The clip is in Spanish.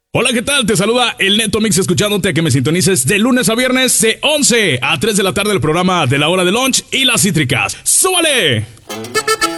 Hola, ¿qué tal? Te saluda el Neto Mix, escuchándote a que me sintonices de lunes a viernes de 11 a 3 de la tarde el programa de la hora de lunch y las cítricas. ¡Súbale!